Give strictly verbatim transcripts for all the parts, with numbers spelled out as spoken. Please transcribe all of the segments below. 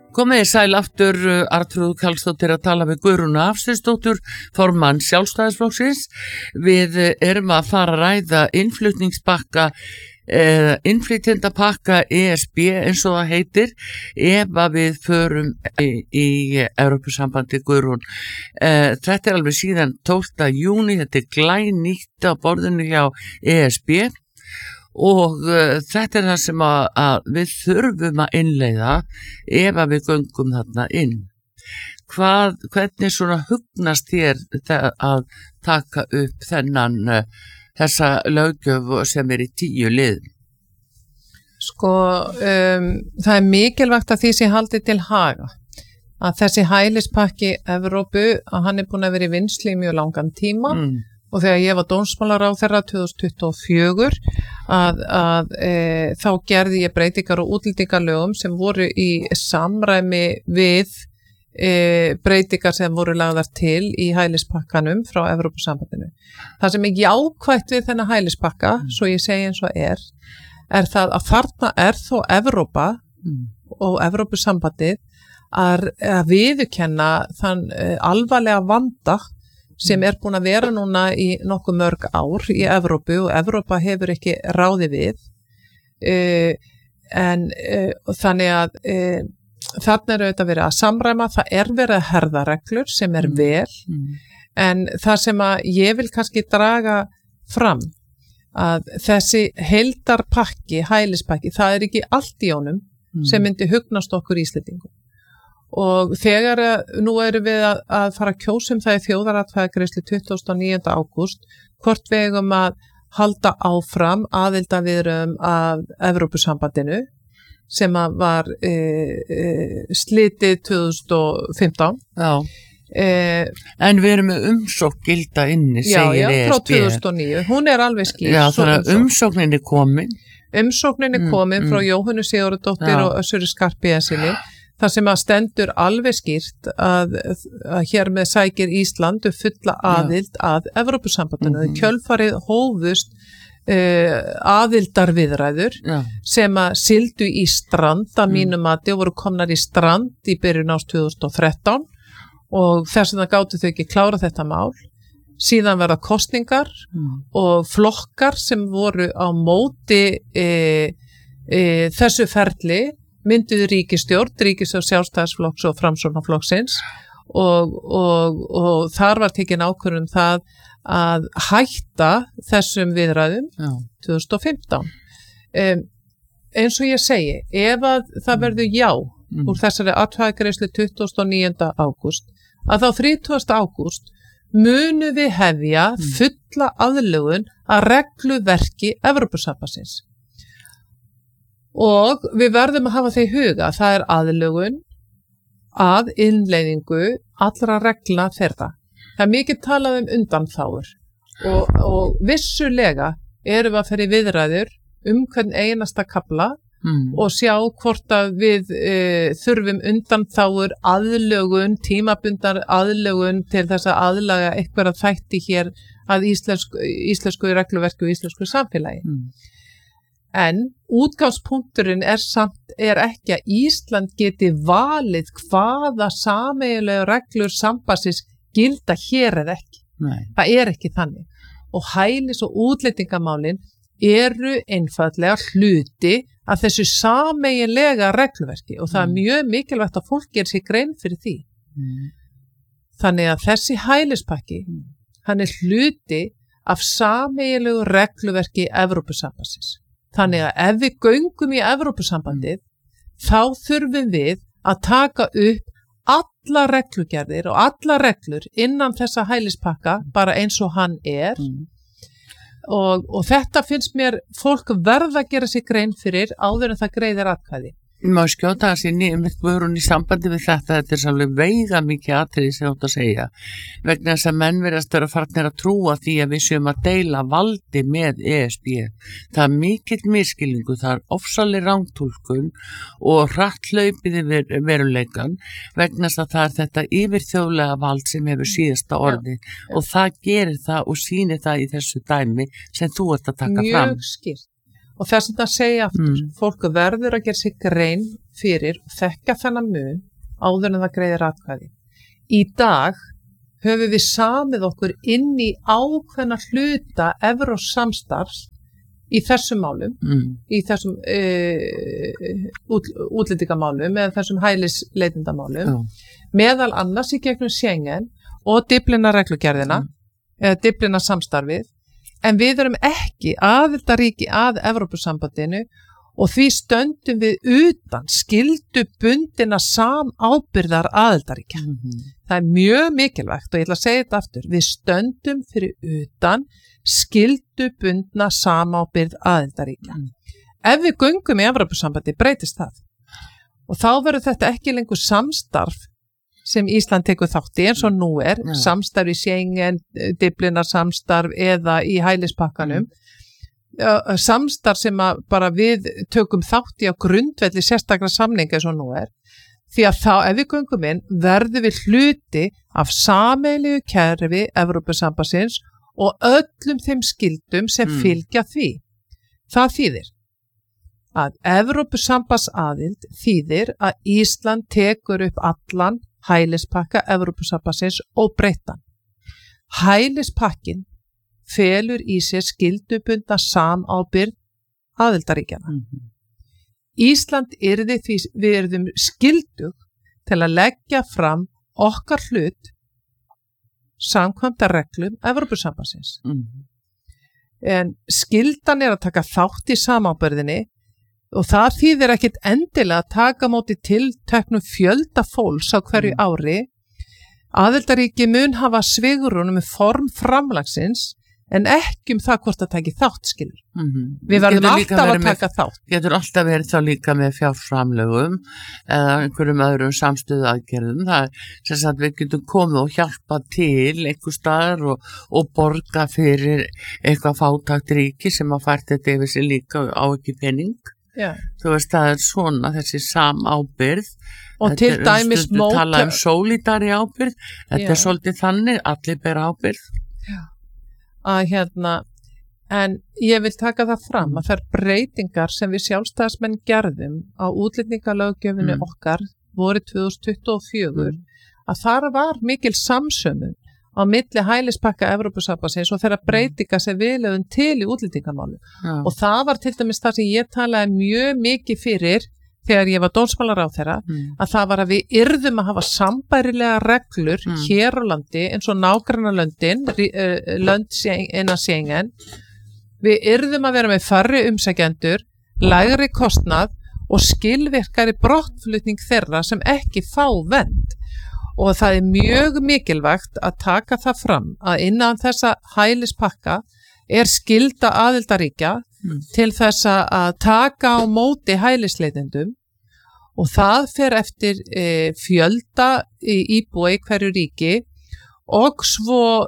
Komið sæl aftur, Arnþrúður Karlsdóttir að tala við Guðrúnu Hafsteinsdóttur, formann Sjálfstæðisflokksins. Við erum að fara að ræða innflutningspakka, eh, innflytjendapakka E S B eins og það heitir, ef að við förum í, í Evrópusambandi Guðrún. Eh, þetta er alveg síðan tólfta júní, þetta er glænýtt á borðinu hjá E S B. Og uh, þetta er það sem að, að við þurfum að innleiða ef að við göngum þarna inn. Hvað, hvernig svona hugnast þér að taka upp þennan uh, þessa löggjöf sem er í tíu lið? Sko, um, það er mikilvægt að því sé haldið til haga. Að þessi hælispakki Evrópu, að hann er búin að vera í vinnslu í mjög langan tíma. Mm. Og þegar ég var dómsmálaráðherra tvö þúsund tuttugu og fjögur að, að e, þá gerði ég breytingar og útlendingalögum sem voru í samræmi við e, breytingar sem voru lagðar til í hælispakkanum frá Evrópusambandinu. Það sem er jákvætt við þennan hælispakka, mm. svo ég segi eins og er, er það að þarna er þó Evrópa mm. og Evrópusambandið að, að viðurkenna þann e, alvarlega vanda sem er búin að vera núna í nokkuð mörg ár í Evrópu og Evrópa hefur ekki ráði við. Uh, en uh, þannig að uh, þarna er auðvitað verið að samræma, það er verið að herða reglur sem er vel, mm. en það sem að ég vil kannski draga fram að þessi heildarpakki, hælispakki, það er ekki allt í honum mm. sem myndi hugnast okkur Íslendingum. Og þegar nú erum við að, að fara að kjósum það í þjóðaratkvæðagreiðslu tuttugasta og níunda ágúst, hvort við eigum að halda áfram aðildarviðræðum af Evrópusambandinu sem að var e, e, slitið tvö þúsund og fimmtán. Já. E, en við erum með umsókn gilda inni, já, segir já, E S B. Frá tvö þúsund og níu, hún er alveg skýr. Já, þannig að umsóknin er komin. Umsóknin er komin mm, frá mm. Jóhönnu Sigurðardóttir já. Og Össuri Skarphéðinssyni. Það sem að stendur alveg skýrt að, að hér með sækir Ísland fulla aðild ja. Að Evrópusambandinu. Mm-hmm. Kjölfarið hófust uh, aðildarviðræður ja. Sem að sildu í strand að mínum mati og voru komnar í strand í byrjun árs tvö þúsund og þrettán og þess vegna gátu þau ekki klára þetta mál. Síðan verða kosningar mm. og flokkar sem voru á móti uh, uh, þessu ferli mynduðu ríkisstjórn, ríkisstjórn Sjálfstæðisflokks og Framsóknarflokksins og, og, og þar var tekin ákvörðun það að hætta þessum viðræðum já. tvö þúsund og fimmtán. Um, eins og ég segi, ef að það verður já mm. úr þessari atkvæðagreiðslu tuttugasta og níunda ágúst, að þá þrítugasta ágúst munu við hefja mm. fulla aðlögun að regluverki Evrópusambandsins. Og við verðum að hafa þeir huga, það er aðlögun að innleiðingu allra regla þeirra. Það er mikið talað um undanþágur og, og vissulega erum við að fara í viðræður um hvern einasta kafla mm. og sjá hvort að við e, þurfum undanþágur, aðlögun, tímabundar aðlögun til þess að aðlaga eitthvað að þætti hér að íslensku, íslensku regluverki og íslensku samfélagi. Mm. En útgangspunkturinn er samt er ekki að Ísland geti valið hvaða sameiginlegu reglur sambandsins gilda hér eða ekki. Nei. Það er ekki þannig. Og hælis- og útlendingamálin eru einfaldlega hluti af þessu sameiginlega regluverki og það mm. er mjög mikilvægt að fólk gerir sig grein fyrir því. Mm. Þannig að þessi hælispakki, mm. hann er hluti af sameiginlegu regluverki Evrópusambandsins. Þannig að ef við göngum í Evrópusambandið, mm. þá þurfum við að taka upp alla reglugerðir og alla reglur innan þessa hælispakka, bara eins og hann er. Mm. Og, og þetta finnst mér fólk verða að gera sig grein fyrir áður en það greiðir atkvæði. Má skjóta þessi nýjum í sambandi við þetta, þetta er svolítið veiga mikið atriði sem þú átt að segja, vegna þess að menn verðast vera farnir að trúa því að við séum að deila valdi með E S B. Það er mikill misskilningu, það er ofsaleg rangtúlkun og hratt hlaupið yfir veruleikan, vegna þess að það er þetta yfirþjóðlega vald sem hefur síðasta orði ja, ja. Og það gerir það og sýnir það í þessu dæmi sem þú ert að taka Mjög fram. Mjög skýrt. og þess að það segja aftur, Mm. fólk verður að gera sig grein fyrir og þekka þennan mun áður en það greiðir atkvæði. Í dag höfum við samið okkur inn í ákveðna hluta Evróps samstarfs í þessum málum, Mm. í þessum uh, út, útlendingamálum eða þessum hælisleitendamálum, Já. meðal annars í gegnum Schengen og Dyflinnar-reglugerðina, Mm. eða Dyflinnar-samstarfið, en við erum ekki aðildarríki að Evrópusambandinu og því stöndum við utan skyldubundina samábyrgðar aðildarríkja. Mm. Það er mjög mikilvægt og ég ætla að segja þetta aftur. Við stöndum fyrir utan skyldubundna samábyrgð aðildarríkja. Mm. Ef við göngum í Evrópusambandi breytist það. Og þá verður þetta ekki lengur samstarf sem Ísland tekur þátt í eins og nú er, Já. samstarf í Schengen, Dyflinnar samstarf eða í hælispakkanum. Mm. Samstarf sem að bara við tökum þátt í á grundvelli sérstakra samninga eins og nú er. Því að þá, ef við göngum inn, verðum við hluti af sameiginlegu kerfi Evrópusambandsins og öllum þeim skyldum sem Mm. fylgja því. Það þýðir að Evrópusambandsaðild þýðir að Ísland tekur upp allan hælispakka Evrópusambandsins og breyttan. Hælispakkin felur í sér skyldubundna samábyrgð aðildarríkjanna. Mm. Ísland yrði því við erum skyldug til að leggja fram okkar hlut samkvæmt að reglum Evrópusambandsins. Mm. En skyldan er að taka þátt í samábyrðinni og það þýðir ekkit endilega að taka móti tilteknum fjölda fólks á hverju Mm. ári. Aðildarríki mun hafa svigrúm með form framlagsins en ekki um það hvort að taki þátt skilur. Mm. Við verðum Getur líka alltaf verið að með- taka þátt. Getur alltaf verið þá líka með fjárframlögum eða einhverjum öðrum samstöðu aðgerðum. Það er sem sagt við getum komið og hjálpa til einhver staðar og, og borga fyrir eitthvað fátækt ríki sem að fært þetta yfir sig líka á ekki pening. Já. Þú veist, það er svona þessi samábyrgð. Og Þetta til er- dæmis stundum móta- tala um sólidari ábyrgð. Þetta Já. er svolítið þannig, allir bera ábyrgð. að hérna, en ég vil taka það fram að þær breytingar sem við sjálfstæðismenn gerðum á útlendingalöggjöfinu Mm. okkar voru tvö þúsund tuttugu og fjögur Mm. að þar var mikil samsömun á milli hælispakka Evrópusambandsins og þeirra breytinga sem við lögum til í útlendingamálum Já. og það var til dæmis það sem ég talaði mjög mikið fyrir þegar ég var dómsmálaráðherra Mm. að það var að við yrðum að hafa sambærilega reglur Mm. hér á landi eins og nágrannalöndin, uh, lönd Schengen- innan Schengen. Við yrðum að vera með færri umsækjendur, lægri kostnað og skilvirkari brottflutning þeirra sem ekki fá vernd. Og það er mjög mikilvægt að taka það fram að innan þessa hælispakka er skylda aðildaríkja Mm. til þess að taka á móti hælisleitendum og það fer eftir e, fjölda íbúa í hverju ríki og svo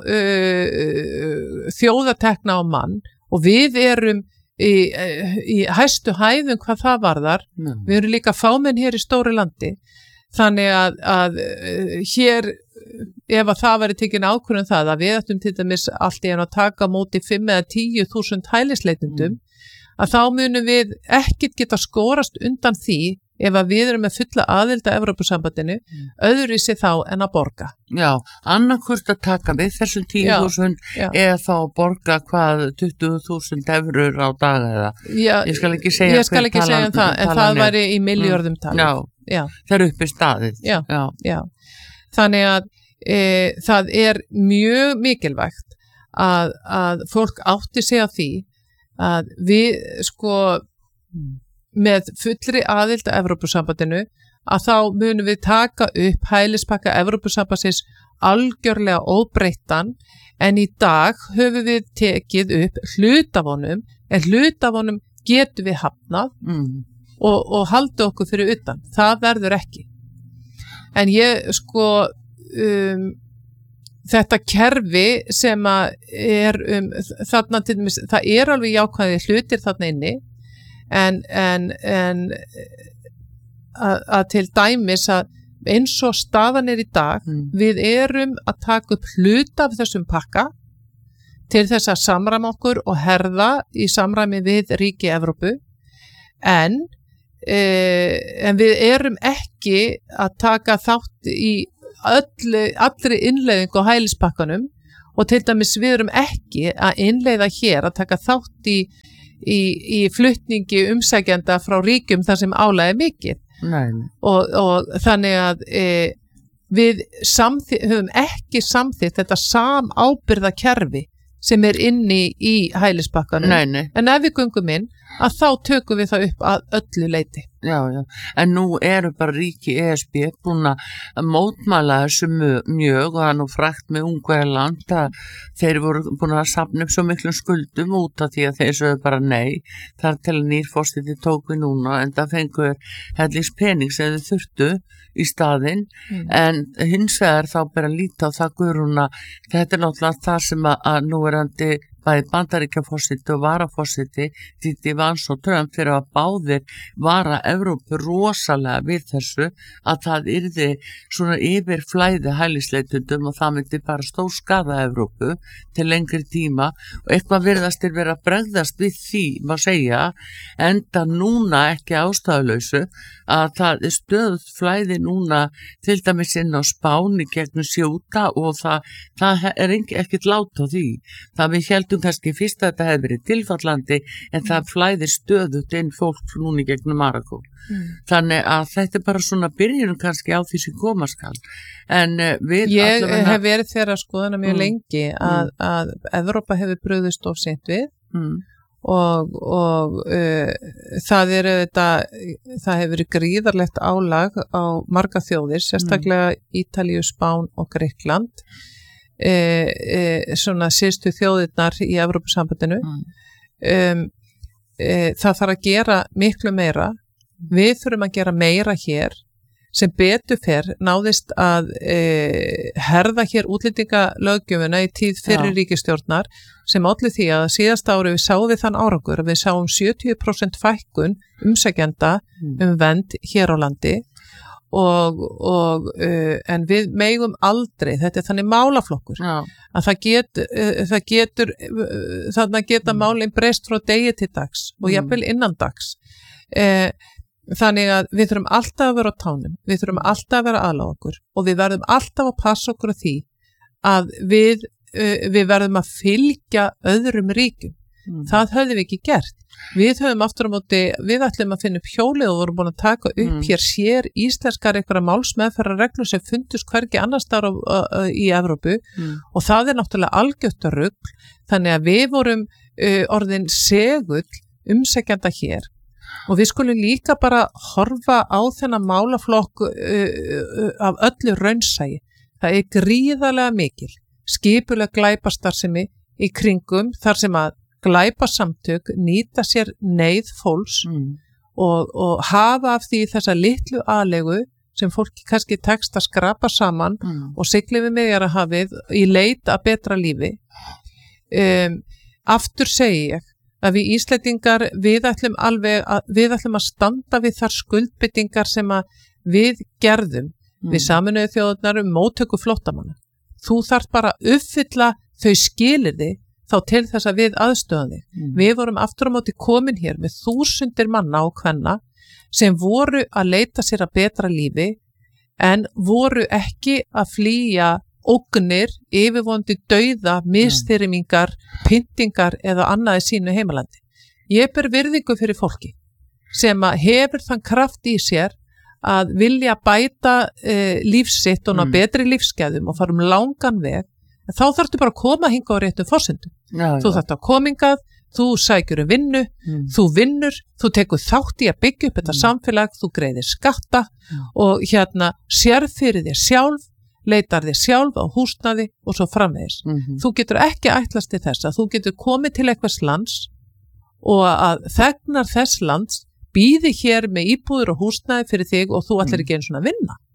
e, þjóðatekna á mann og við erum í, í hæstu hæðum hvað það varðar. Já. Við erum líka fámenn hér í stóru landi þannig að, að hér ef að það væri tekin ákvörðun það að við ættum til dæmis allt í einu að taka á móti fimm eða tíu þúsund hælisleitendum Mm. að þá munum við ekkit geta skorast undan því ef að við erum með fulla aðild að Evrópusambandinu Mm. öðruvísi þá en að borga. Já, annarkvort að taka við þessum tíu þúsund Já. eða þá að borga hvað tuttugu þúsund eurur á dag eða Já, ég skal ekki segja ég skal hver ekki segja talan- um það en talan það er. væri í milljörðum talið. Já, Já, það er uppi staðið. Já. Já. já. Þannig að e, það er mjög mikilvægt að, að fólk átti sig á því að við sko með fullri aðild að Evrópusambandinu að þá munum við taka upp hælispakka Evrópusambandsins algjörlega óbreyttan en í dag höfum við tekið upp hlutafónum en hlutafónum getum við hafnað Mm. og, og halda okkur fyrir utan. Það verður ekki. En ég sko um, þetta kerfi sem að er um, þarna til dæmis, það er alveg jákvæði hlutir þarna inni en, en, en að, að til dæmis að eins og staðan er í dag Mm. við erum að taka upp hluta af þessum pakka til þess að samræma okkur og herða í samræmi við ríki Evrópu en, eh, en við erum ekki að taka þátt í öllu, allri innleiðingu á hælispakkanum og til dæmis við erum ekki að innleiða hér að taka þátt í, í, í flutningi umsækjenda frá ríkjum þar sem álagið mikið og, og þannig að e, við samþy, höfum ekki samþýtt þetta samábyrða kerfi sem er inni í hælispakkanum nei, nei. En ef við göngum inn að þá tökum við það upp að öllu leyti. Já, já, en nú eru bara ríki E S B búin að mótmæla þessu mjög og það er nú frægt með Ungverjaland að þeir voru búin að safna upp svo miklum skuldum út af því að þeir sögðu bara nei, þar til nýrforstiti tók við núna en það fengu hellings pening sem þau þurftu í staðinn mm. en hins vegar þá bara líta á það Guðrún að þetta er náttúrulega það sem að, að núverandi bæði Bandaríkjaforseti og varaforseti Didi Vance og Trump fyrir að báðir vara Evrópu rosalega við þessu að það yrði svona yfir flæði hælisleitundum og það myndi bara stór skada Evrópu til lengri tíma og eitthvað virðast er verið að bregðast við því, má segja, enda núna ekki ástæðulausu að það er stöðuð flæði núna til dæmis inn á Spáni gegnum Sjúta og það, það er ekkert lát á því. Það við heldum kannski fyrst að þetta hefði verið tilfallandi en það flæðir stöðut inn fólk núna gegnum Marakó. Mm. Þannig að þetta er bara svona byrjunum kannski á því sem koma skal. En uh, við Ég allavega... hef verið þeirra skoðana mjög mm. lengi að, að Evrópa hefur brugðist of seint við mm. og, og uh, það er þetta, það hefur verið gríðarlegt álag á marga þjóðir, sérstaklega mm. Ítalíu, Spán og Grikkland. E, e, svona síðustu þjóðirnar í Evrópusambandinu mm. um, e, það þarf að gera miklu meira við þurfum að gera meira hér sem betur fer náðist að e, herða hér útlendingalöggjöfuna í tíð fyrir ríkisstjórnar sem olli því að síðasta ári við sáum við þann árangur að við sáum sjötíu prósent fækkun umsækjenda mm. um vernd hér á landi og, og uh, en við megum aldrei, þetta er þannig málaflokkur Já. Að það, get, uh, það getur uh, þannig að geta mm. málinn breyst frá degi til dags og mm. jafnvel innan dags uh, þannig að við þurfum alltaf að vera á tánum, við þurfum alltaf að vera aðláð okkur og við verðum alltaf að passa okkur á því að við, uh, við verðum að fylgja öðrum ríkjum mm. það höfðum við ekki gert við höfum aftur á móti, við ætlum að finna upp hjólið og vorum búin að taka upp mm. hér sér íslenskar einhverja málsmeðferðar reglur sem fundust hvergi annars þar í Evrópu mm. og það er náttúrulega algjört rugl, þannig að við vorum uh, orðin segull umsækjanda hér og við skulum líka bara horfa á þennan málaflokk uh, uh, af öllu raunsæi, það er gríðarlega mikil skipulega glæpastarsemi í kringum þar sem að glæpasamtök nýta sér neyð fólks mm. og, og hafa af því þessa litlu aðlegu sem fólki kannski tekst að skrapa saman mm. og sigli við Miðjarðarhafið í leit að betra lífi. Um, aftur segi ég að við Íslendingar við ætlum alveg að, við ætlum að standa við þar skuldbindingar sem að við gerðum mm. við Sameinuðu þjóðirnar um móttöku flóttamanna. Þú þarft bara að uppfylla þau skilyrði þá til þess að við aðstöðum þig. Mm. Við vorum aftur á móti komin hér með þúsundir manna og kvenna sem voru að leita sér að betra lífi en voru ekki að flýja ógnir, yfirvonandi dauða, misþyrmingar, pyntingar eða annað í sínu heimalandi. Ég ber virðingu fyrir fólki sem að hefur þann kraft í sér að vilja bæta e, lífsitt og ná mm. betri lífsgæðum og fara um langan veg. Þá þarftu bara að koma hinga á réttum forsendum. Já, þú þarft að komingað, þú sækjur um vinnu, mm. þú vinnur, þú tekur þátt í að byggja upp þetta mm. samfélag, þú greiðir skatta mm. og hérna sérð fyrir þér sjálf, leitar þér sjálf á húsnæði og svo framvegis. Mm-hmm. Þú getur ekki ætlast til þess að þú getur komið til einhvers lands og að þegnar þess lands býði hér með íbúður og húsnæði fyrir þig og þú ætlar ekki einu svona að vinna.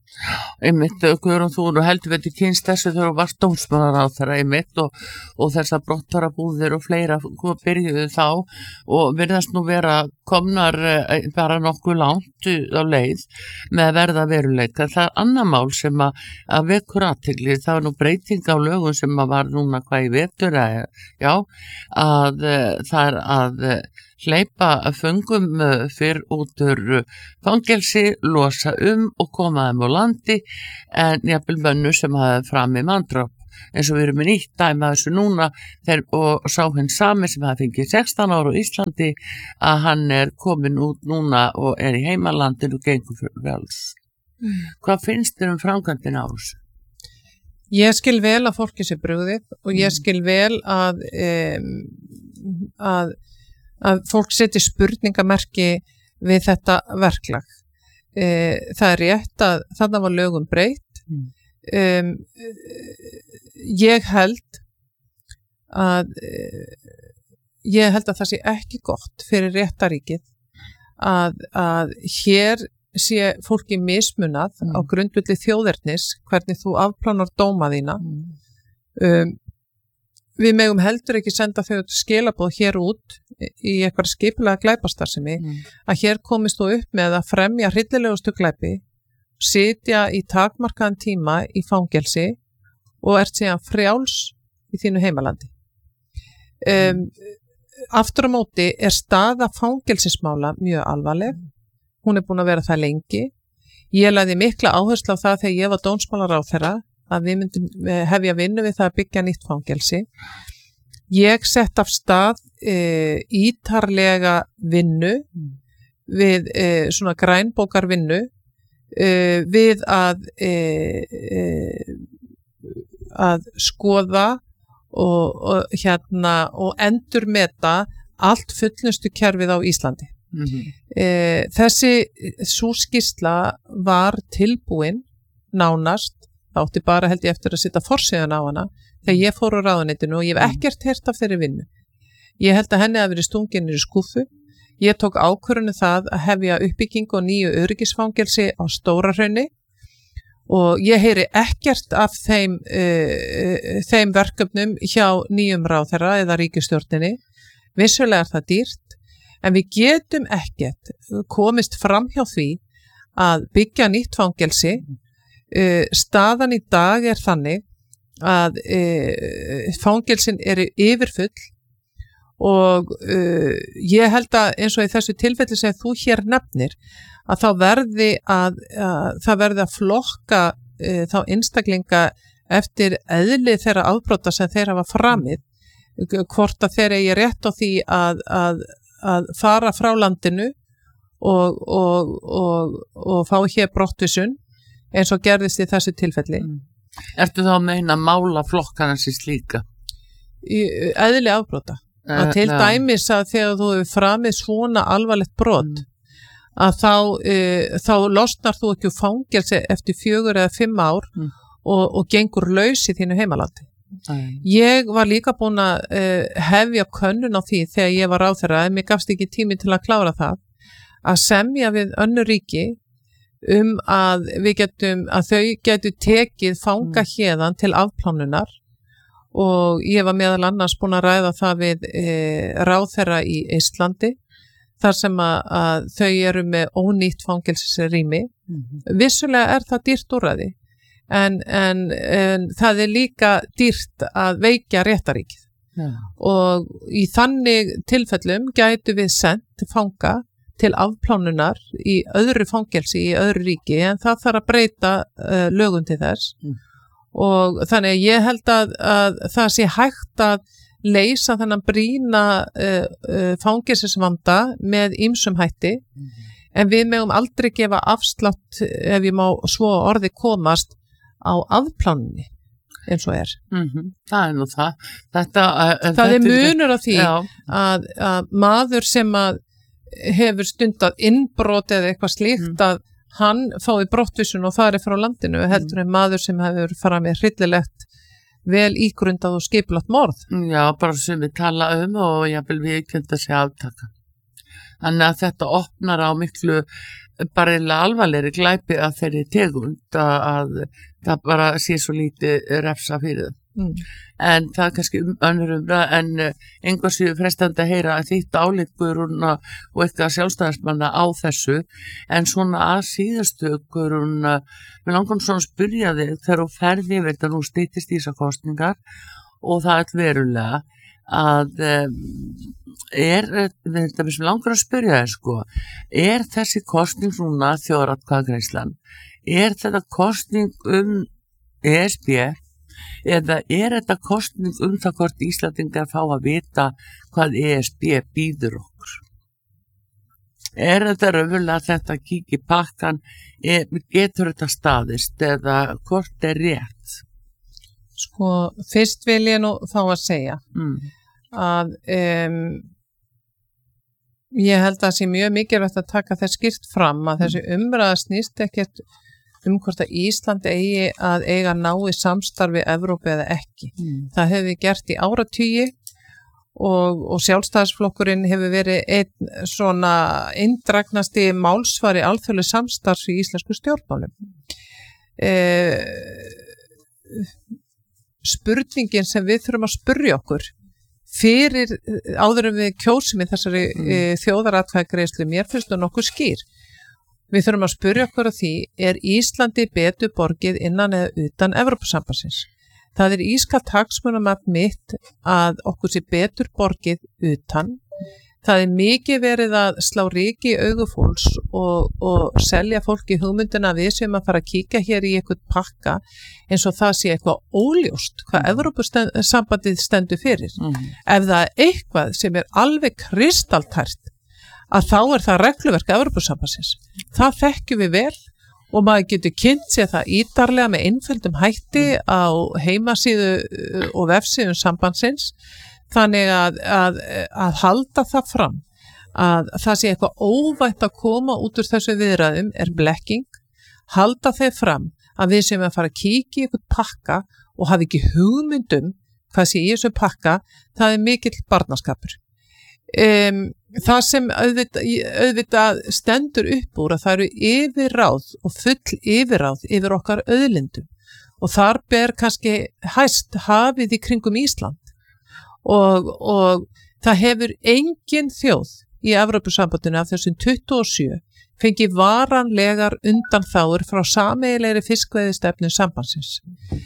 Einmitt, Guðrún, þú nú heldur við til kynst þessu þegar þú varst dómsmálaráðherra einmitt og, og þessar brottarabúðir og fleira byrjuðu þá og virðast nú vera komnar eh, bara nokkuð langt á leið með að verða veruleika. Það er annað mál sem að, að vekur athygli, það var nú breyting á lögum sem að var núna hvað í vetur að, já, að það er að hleypa föngum fyrr út úr fangelsi, losa um og koma þeim á landi en jafnvel mönnu sem hafa fram í manndráp eins og við erum með nýtt dæmi að þessu núna þeir, og sá henn sami sem hafa fengið sextán ára á Íslandi að hann er komin út núna og er í heimalandinu og gengur frjáls. Mm. Hvað finnst þér um framkvæmdina á þessu? Ég skil vel að fólki sé brugðið og ég skil vel að um, að að fólk seti spurningamerki við þetta verklag. E, það er rétt að þarna var lögum breytt. Mm. Um, ég held að ég held að það sé ekki gott fyrir réttaríkið að, að hér sé fólki mismunað mm. á grundvelli þjóðernis hvernig þú afplánar dóma þína. Mm. Um, Við megum heldur ekki senda þau skilaboð hér út í eitthvað skipulega glæpastarfsemi mm. að hér komist þú upp með að fremja hryllilegustu glæpi, sitja í takmarkaðan tíma í fangelsi og ert síðan frjáls í þínu heimalandi. Um, aftur á móti er staða fangelsismála mjög alvarleg. Hún er búin að vera það lengi. Ég lagði mikla áherslu á það þegar ég var dómsmálaráðherra að við myndum hefja vinnu við það að byggja nýtt fangelsi. Ég sett af stað e, ítarlega vinnu við e, svona grænbókarvinnu e, við að e, e, að skoða og, og hérna og endurmeta allt fullnustu kerfið á Íslandi. Mm-hmm. e, þessi sú skýrsla var tilbúin nánast. Það átti bara held ég eftir að setja forsíðan á hana þegar ég fór á ráðuneytinu og ég hef ekkert heyrt af þeirri vinnu. Ég held að henni hafi verið stungin í skúffu. Ég tók ákvörðun það að hefja uppbyggingu og nýju öryggisfangelsi á Stórahrauni og ég heyri ekkert af þeim, uh, þeim verkefnum hjá nýjum ráðherra eða ríkisstjórninni. Vissulega er það dýrt en við getum ekkert komist fram hjá því að byggja nýtt fangelsi. Uh, staðan í dag er þannig að uh, fangelsin eru yfirfull og uh, ég held að eins og í þessu tilfelli sem þú hér nefnir að þá verði að, að það verði að flokka uh, þá einstaklinga eftir eðli þeirra afbrota sem þeir hafa framið hvort að þeir eigi rétt á því að, að, að fara frá landinu og, og, og, og fá hér brottvísun eins og gerðist í þessu tilfelli. Mm. Ertu þá að meina mála flokkana sér slíka? Í eðli afbrota. Uh, að til ja. dæmis að þegar þú hefur framið svona alvarlegt brot mm. að þá, uh, þá losnar þú ekki úr fangelsi eftir fjögur eða fimm ár mm. og, og gengur laus í þínu heimalandi. Mm. Ég var líka búin að uh, hefja könnun á því þegar ég var ráðherra en mér gafst ekki tími til að klára það að semja við önnur ríki um að við getum að þau getur tekið fanga hérðan til afplánunar og ég var meðal annars búin að ræða það við e, ráðherra í Íslandi þar sem að, að þau eru með ónýtt fangelsisrými. Mm-hmm. Vissulega er það dýrt úrræði en, en, en það er líka dýrt að veikja réttaríkið. Ja. Og í þannig tilfellum gætu við sendt fanga til afplánunar í öðru fangelsi í öðru ríki en það þarf að breyta uh, lögum til þess mm. og þannig að ég held að, að það sé hægt að leysa þennan brýna uh, uh, fangelsisvanda með ýmsum hætti mm. en við megum aldrei gefa afslátt ef ég má svo orði komast á afplánunni eins og er. Mm-hmm. Það er nú það. Þetta, uh, það þetta er munur á því að, að maður sem að hefur stundað innbrot eða eitthvað slíkt mm. að hann fái brottvísun og fari frá landinu heldur en maður sem hefur farað með hryllilegt vel ígrundað og skipulagt morð. Já, bara sem við tala um og ég vil við ekki að segja aftaka. Þannig að þetta opnar á miklu bara eiginlega alvarlegri glæpi að þeirri tegund að það bara sé svo lítið refsa fyrir það. Mm. En það er kannski um, önnur umræða en einhvers við frestandi að heyra að þitt álit Guðrúna og eitthvað sjálfstæðismanna á þessu en svona að síðastu Guðrúna, við langar svona að spyrja þig þegar þú ferði yfir þetta nú styttist í þessar kosningar og það er verulega að um, er, þetta við sem langar að spyrja þig sko, er þessi kosning svona þjóðaratkvæðagreiðslan, er þetta kosning um E S B eða er þetta kosning um það hvort Íslandingar fá að vita hvað E S B býður okkur? Er þetta raunverulega þetta að kíkja í pakkan, er, getur þetta staðist eða hvort er rétt? Sko, fyrst vil ég nú þá að segja mm. að um, ég held að það sé mjög mikilvægt að taka þess skýrt fram að þessi umræða snýst ekkert um hvort að Ísland eigi að eiga nái samstarfi Evrópu eða ekki. Mm. Það hefur við gert í áratugi og, og sjálfstæðisflokkurinn hefur verið einn svona inndragnasti málsvari alþjóðlegu samstarfs í íslensku stjórnmálum. Eh, spurningin sem við þurfum að spyrja okkur fyrir áður en við kjósum í þessari mm. eh, þjóðaratkvæðagreiðslu, mér finnst það nokkuð skýr. Við þurfum að spyrja okkur á því, er Íslandi betur borgið innan eða utan Evrópusambandsins? Það er ískalt hagsmunamat mitt að okkur sé betur borgið utan. Það er mikið verið að slá ryki í augu fólks og, og selja fólki hugmyndina við sem að fara að kíka hér í eitthvað pakka eins og það sé eitthvað óljóst hvað Evrópusambandið stendur fyrir. Mm. Ef það er eitthvað sem er alveg kristaltært að þá er það regluverk Evrópusambandsins. Það þekkjum við vel og maður getur kynnt sér það ítarlega með einföldum hætti á heimasíðu og vefsíðum sambandsins þannig að, að, að halda það fram að það sé eitthvað óvænt að koma út úr þessu viðræðum er blekking, halda þeir fram að við sem að fara að kíkja í eitthvað pakka og hafa ekki hugmyndum hvað sé í þessu pakka, það er mikill barnaskapur. Um, það sem auðvitað, auðvitað stendur upp úr að það eru yfirráð og full yfirráð yfir okkar auðlindum og þar ber kannski hæst hafið í kringum Ísland og, og það hefur engin þjóð í Evrópusambandinu af þessum tuttugu og sjö fengið varanlegar undanþágur frá sameiginlegri fiskveiðistefnu sambandsins.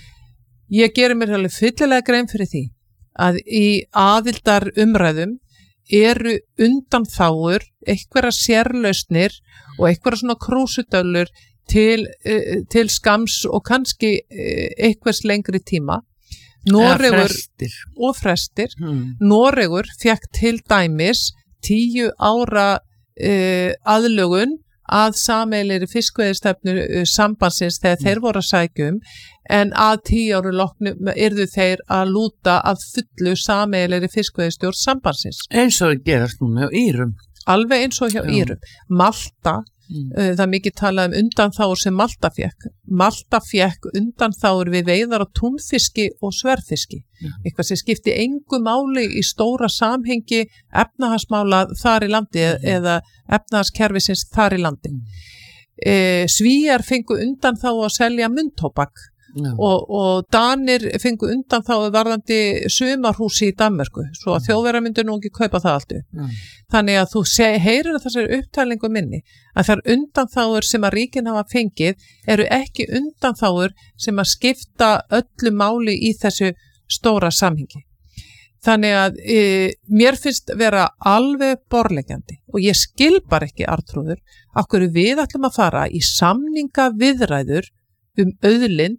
Ég geri mér alveg fyllilega grein fyrir því að í aðildar umræðum eru undanþágur, einhverja sérlausnir og einhverja svona krúsudöllur til, uh, til skams og kannski uh, einhvers lengri tíma. Noregur frestir. og frestir. Hmm. Noregur fekk til dæmis tíu ára uh, aðlögun að sameiginlegri fiskveiðistefnu uh, sambandsins þegar hmm. þeir voru að sækja um en að tíu ára loknum yrðu þeir að lúta að fullu sameiginlegri fiskveiðistjórn sambandsins. Eins og það gerast nú með Írum. Alveg eins og hjá Já. Írum. Malta, mm. uh, það er mikið talað um undanþágur sem Malta fekk. Malta fekk undanþágur við veiðar á túnfiski og sverðfiski. Mm. Eitthvað sem skipti engu máli í stóra samhengi efnahagsmála þar í landi mm. eða efnahagskerfisins þar í landi. Mm. Uh, Svíjar fengu undanþágu að selja munntóbak. No. Og, og Danir fengu undan þá varðandi sumarhúsi í Danmörku svo að Þjóðverjar myndu nú ekki kaupa það allt upp. No. Þannig að þú seg, heyrir að þessari upptælingu minni að þær undanþágur sem að ríkin hafa fengið eru ekki undanþágur sem að skipta öllu máli í þessu stóra samhengi. Þannig að e, mér finnst vera alveg borleggjandi og ég skil bara ekki Arnþrúður af hverju við ætlum að fara í samninga viðræður um auðlind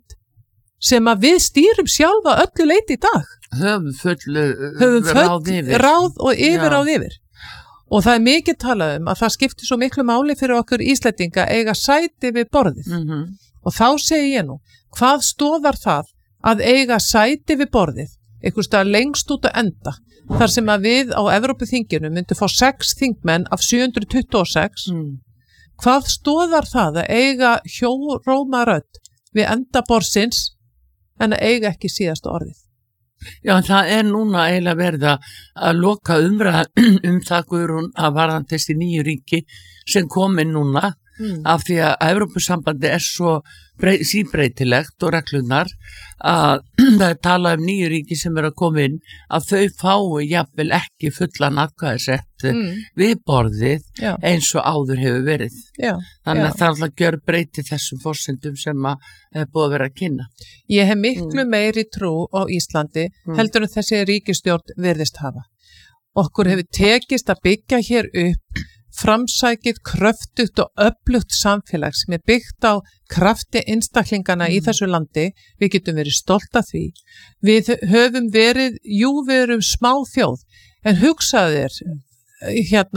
sem að við stýrum sjálfa öllu leyti í dag. Höfum full Höfum ráð yfir. Ráð og yfirráð yfir. Og það er mikið talað um að það skiptir svo miklu máli fyrir okkur Íslendinga eiga sæti við borðið. Mm-hmm. Og þá segi ég nú, hvað stoðar það að eiga sæti við borðið, einhvers staðar lengst út að enda, þar sem að við á Evrópuþinginu myndum fá sex þingmenn af sjö hundruð tuttugu og sex. Mm. Hvað stoðar það að eiga hjóróma rödd við enda borðsins en að eiga ekki síðasta orðið? Já, það er núna eiginlega verið að loka umræða um það Guðrún að varðan þessi nýju ríki sem komin núna mm. af því að Evrópusambandi er svo brey, síbreytilegt og reglunar að það er talað um nýju ríki sem er að koma inn að þau fái jafnvel ekki fullan atkvæðisrétt mm. við borðið já. Eins og áður hefur verið. Já, þannig að það er alltaf gjör breyti þessum forsendum sem að er búið að vera að kynna. Ég hef miklu mm. meiri trú á Íslandi mm. heldur en þessi ríkisstjórn virðist hafa. Okkur hefur tekist að byggja hér upp framsækið, kröftugt og öflugt samfélag sem er byggt á krafti einstaklingana mm. í þessu landi. Við getum verið stolt af því. Við höfum verið, jú við erum smá þjóð, en hugsaðu þér, hérna